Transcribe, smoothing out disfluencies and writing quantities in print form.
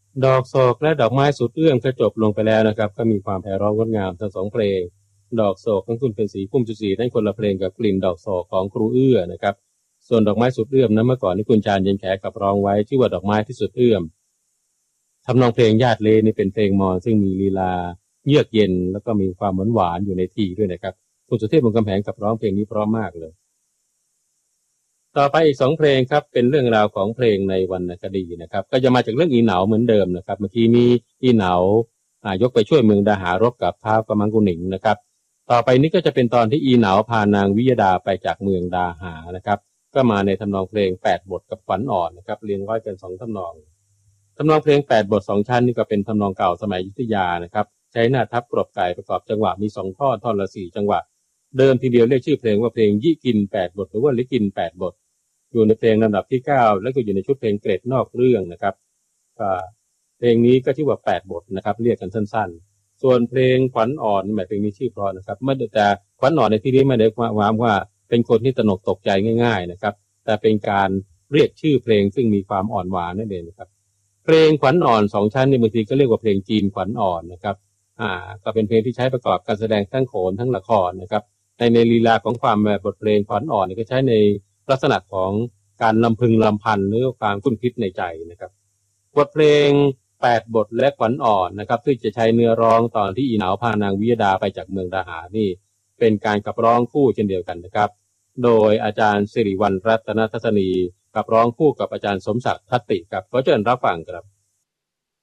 ดอกโศกและดอกไม้สุดเอื้อมก็จบลงไปแล้วนะครับก็มีความไพเราะงดงามทั้งสองเพลงดอกโศกของคุณเป็นสีพุ่มจุสีนั่นคนละเพลงกับกลิ่นดอกโศกของครูเอื้อนะครับส่วนดอกไม้สุดเอื้อมนั้นเมื่อก่อนที่คุณจานเย็นแขกับร้องไว้ชื่อว่าดอกไม้ที่สุดเอื้อมทำนองเพลงญาติเลนี่เป็นเพลงมอญซึ่งมีลีลาเยือกเย็นแล้วก็มีความหวานอยู่ในทีด้วยนะครับคุณสุเทพวงศ์กำแพงกับร้องเพลงนี้เพราะมากเลยต่อไปอีก2เพลงครับเป็นเรื่องราวของเพลงในวรรณคดีนะครับก็จะมาจากเรื่องอีเหนาเหมือนเดิมนะครับเมื่อกี้นี้อีเหนายกไปช่วยเมืองดาหารบกับท้าวกำมังกุหนิงนะครับต่อไปนี้ก็จะเป็นตอนที่อีเหนาพานางวิยดาไปจากเมืองดาหานะครับก็มาในทำนองเพลง8บทกับขวัญอ่อนนะครับเรียงร้อยกัน2ทำนองเพลง8บท2ชั้นนี่ก็เป็นทำนองเก่าสมัยอยุธยานะครับใช้หน้าทับกรบไก่ประกอบจังหวะมี2ท่อนละ4จังหวะเดิมทีเดียวเรียกชื่อเพลงว่าเพลงยี่กิน8บทหรือว่าลิกิน8บทอยู่ในเพลงลำดับที่9และก็อยู่ในชุดเพลงเกรดนอกเรื่องนะครับเพลงนี้ก็ชื่อว่า8บทนะครับเรียกกันสั้นๆส่วนเพลงขวัญอ่อนหมายเพลงนี้ชื่อเพราะนะครับไม่แต่ขวัญอ่อนในที่นี้ไม่ได้ความว่าเป็นคนที่ตระหนกตกใจง่ายๆนะครับแต่เป็นการเรียกชื่อเพลงซึ่งมีความอ่อนหวานนั่นเองนะครับเพลงขวัญอ่อน2ชั้นในบางทีก็เรียกว่าเพลงจีนขวัญอ่อนนะครับก็เป็นเพลงที่ใช้ประกอบการแสดงทั้งโขนทั้งละครนะครับในลีลาของความบทเพลงขวัญอ่อนก็ใช้ในลักษณะของการลำพึงลำพันหรือความคุ้นคิดในใจนะครับบทเพลง8บทและขวัญอ่อนนะครับที่จะใช้เนื้อร้องตอนที่อีเหนาพานางวิยดาไปจากเมืองดาหานี่เป็นการขับร้องคู่เช่นเดียวกันนะครับโดยอาจารย์สิริวัลย์รัตนทัศนีขับร้องคู่กับอาจารย์สมศักดิ์ทัตติครับขอเชิญรับฟังครับ